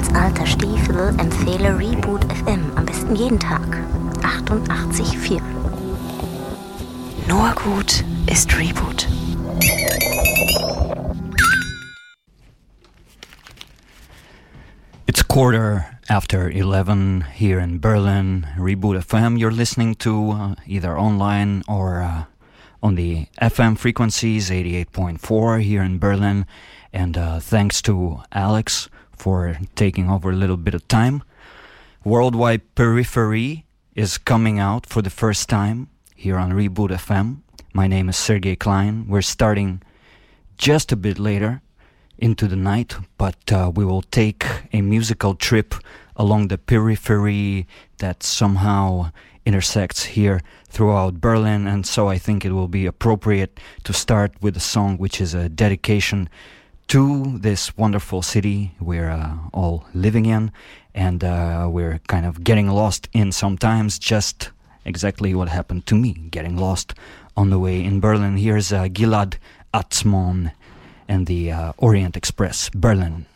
als alter Stiefel empfehle Reboot FM am besten jeden Tag. 88,4. Nur gut ist Reboot. It's 11:15 here in Berlin, Reboot FM. You're listening to either online or on the FM frequencies, 88.4 here in Berlin. And thanks to Alex for taking over a little bit of time. Worldwide Periphery is coming out for the first time here on Reboot FM. My name is Sergey Klein. We're starting just a bit later into the night, but we will take a musical trip along the periphery that somehow intersects here throughout Berlin, and so I think it will be appropriate to start with a song which is a dedication to this wonderful city we're all living in, and we're kind of getting lost in sometimes, just exactly what happened to me, getting lost on the way in Berlin. Here's Gilad Atzmon and the Orient Express, Berlin.